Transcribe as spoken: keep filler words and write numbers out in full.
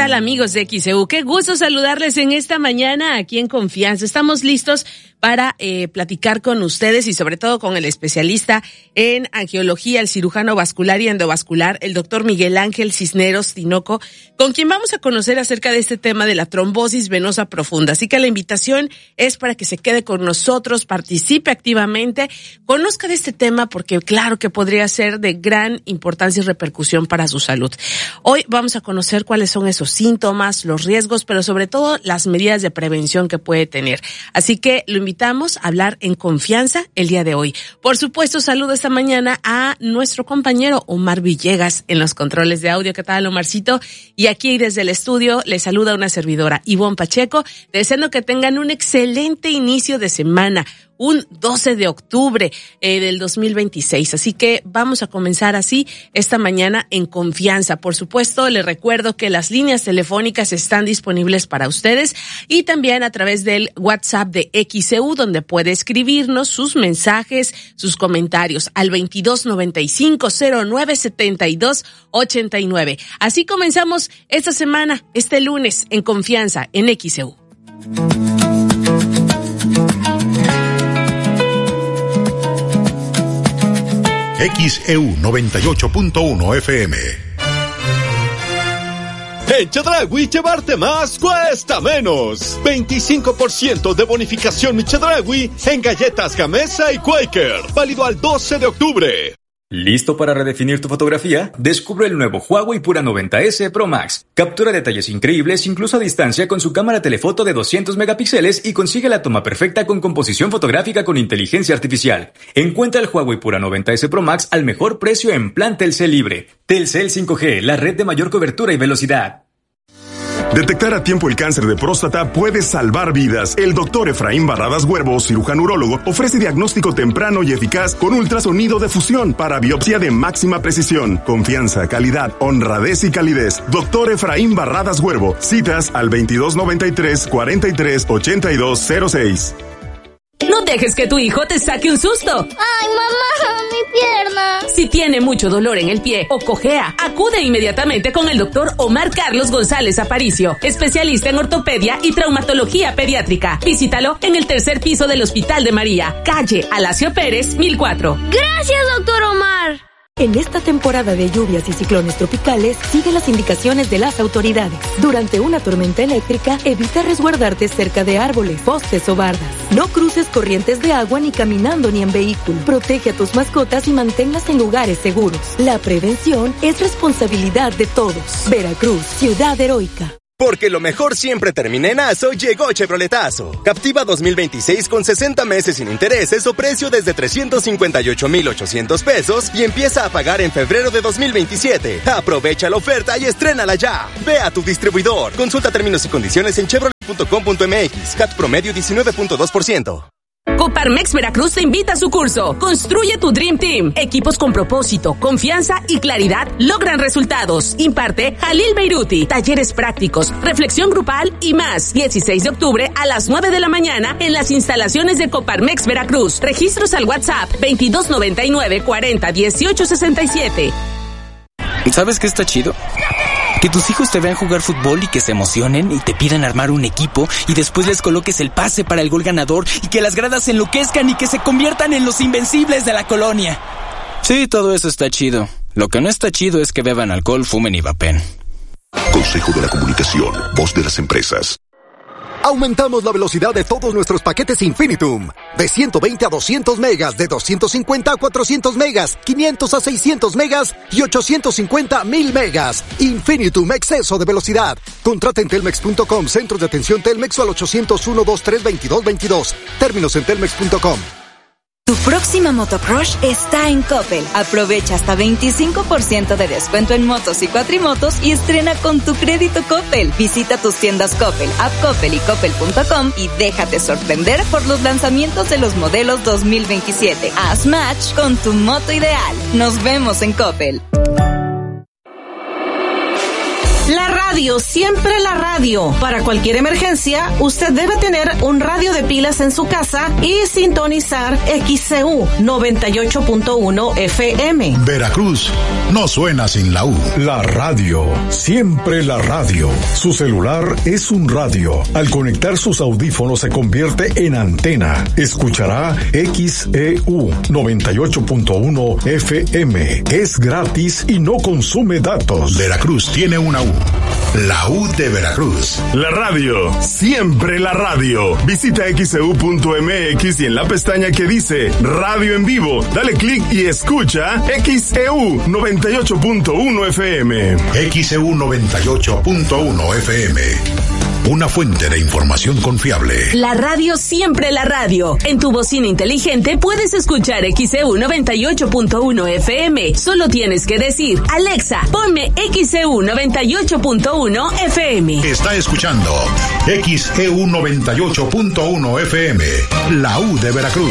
tal, amigos de X E U? Qué gusto saludarles en esta mañana aquí en Confianza. Estamos listos para eh, platicar con ustedes y sobre todo con el especialista en angiología, el cirujano vascular y endovascular, el doctor Miguel Ángel Cisneros Tinoco, con quien vamos a conocer acerca de este tema de la trombosis venosa profunda. Así que la invitación es para que se quede con nosotros, participe activamente, conozca de este tema porque claro que podría ser de gran importancia y repercusión para su salud. Hoy vamos a conocer cuáles son esos síntomas, los riesgos, pero sobre todo las medidas de prevención que puede tener. Así que lo invitamos a hablar en confianza el día de hoy. Por supuesto, saludo esta mañana a nuestro compañero Omar Villegas en los controles de audio. ¿Qué tal, Omarcito? Y aquí desde el estudio les saluda una servidora, Ivonne Pacheco, deseando que tengan un excelente inicio de semana. Un doce de octubre eh, del dos mil veintiséis. Así que vamos a comenzar así esta mañana en confianza. Por supuesto, les recuerdo que las líneas telefónicas están disponibles para ustedes y también a través del WhatsApp de X E U, donde puede escribirnos sus mensajes, sus comentarios al veintidós noventa y cinco cero nueve setenta y dos ochenta y nueve. Así comenzamos esta semana, este lunes, en confianza en X E U. X E U noventa y ocho punto uno F M. En Chedraui llevarte más cuesta menos. veinticinco por ciento de bonificación mi Chedraui en galletas Gamesa y Quaker. Válido al doce de octubre. ¿Listo para redefinir tu fotografía? Descubre el nuevo Huawei Pura noventa ese Pro Max. Captura detalles increíbles incluso a distancia con su cámara telefoto de doscientos megapíxeles y consigue la toma perfecta con composición fotográfica con inteligencia artificial. Encuentra el Huawei Pura noventa ese Pro Max al mejor precio en plan Telcel Libre. Telcel cinco G, la red de mayor cobertura y velocidad. Detectar a tiempo el cáncer de próstata puede salvar vidas. El doctor Efraín Barradas Huervo, cirujano urólogo, ofrece diagnóstico temprano y eficaz con ultrasonido de fusión para biopsia de máxima precisión. Confianza, calidad, honradez y calidez. Doctor Efraín Barradas Huervo. Citas al veintidós noventa y tres cuarenta y tres ochenta y dos cero seis. No dejes que tu hijo te saque un susto. ¡Ay, mamá! ¡Mi pierna! Si tiene mucho dolor en el pie o cojea, acude inmediatamente con el doctor Omar Carlos González Aparicio, especialista en ortopedia y traumatología pediátrica. Visítalo en el tercer piso del Hospital de María, calle Alacio Pérez, mil cuatro. ¡Gracias, doctor Omar! En esta temporada de lluvias y ciclones tropicales, sigue las indicaciones de las autoridades. Durante una tormenta eléctrica, evita resguardarte cerca de árboles, postes o bardas. No cruces corrientes de agua ni caminando ni en vehículo. Protege a tus mascotas y manténlas en lugares seguros. La prevención es responsabilidad de todos. Veracruz, ciudad heroica. Porque lo mejor siempre termina en Aso, llegó Chevroletazo. Captiva dos mil veintiséis con sesenta meses sin intereses o precio desde trescientos cincuenta y ocho mil ochocientos pesos y empieza a pagar en febrero de dos mil veintisiete. Aprovecha la oferta y estrénala ya. Ve a tu distribuidor. Consulta términos y condiciones en chevrolet punto com punto m x. C A T promedio diecinueve punto dos por ciento. Coparmex Veracruz te invita a su curso Construye tu Dream Team. Equipos con propósito, confianza y claridad logran resultados. Imparte Jalil Beiruti. Talleres prácticos, reflexión grupal y más. dieciséis de octubre a las nueve de la mañana en las instalaciones de Coparmex Veracruz. Registros al WhatsApp veintidós noventa y nueve cuarenta dieciocho sesenta y siete. ¿Sabes qué está chido? Que tus hijos te vean jugar fútbol y que se emocionen y te pidan armar un equipo y después les coloques el pase para el gol ganador y que las gradas se enloquezcan y que se conviertan en los invencibles de la colonia. Sí, todo eso está chido. Lo que no está chido es que beban alcohol, fumen y vapen. Consejo de la Comunicación, voz de las empresas. Aumentamos la velocidad de todos nuestros paquetes Infinitum. De ciento veinte a doscientos megas, de doscientos cincuenta a cuatrocientos megas, quinientos a seiscientos megas y ochocientos cincuenta a mil megas. Infinitum, exceso de velocidad. Contrata en telmex punto com, centros de atención Telmex o al ochocientos uno, veintitrés, veintidós, veintidós. Términos en telmex punto com. Tu próxima motocrush está en Coppel. Aprovecha hasta veinticinco por ciento de descuento en motos y cuatrimotos y estrena con tu crédito Coppel. Visita tus tiendas Coppel, App Coppel y Coppel punto com y déjate sorprender por los lanzamientos de los modelos dos mil veintisiete. Haz match con tu moto ideal. Nos vemos en Coppel. La radio, siempre la radio. Para cualquier emergencia, usted debe tener un radio de pilas en su casa y sintonizar X C U noventa y ocho punto uno F M. Veracruz no suena sin la U. La radio, siempre la radio. Su celular es un radio. Al conectar sus audífonos se convierte en antena. Escuchará X E U noventa y ocho punto uno F M. Es gratis y no consume datos. Veracruz tiene una U. La U de Veracruz. La radio, siempre la radio. Visita X E U punto M X y en la pestaña que dice Radio en Vivo, dale clic y escucha X E U noventa y ocho punto uno F M. X E U noventa y ocho punto uno F M. Una fuente de información confiable. La radio, siempre la radio. En tu bocina inteligente puedes escuchar X E U noventa y ocho punto uno F M. Solo tienes que decir, Alexa, ponme X E U noventa y ocho punto uno F M. Está escuchando X E U noventa y ocho punto uno F M. La U de Veracruz.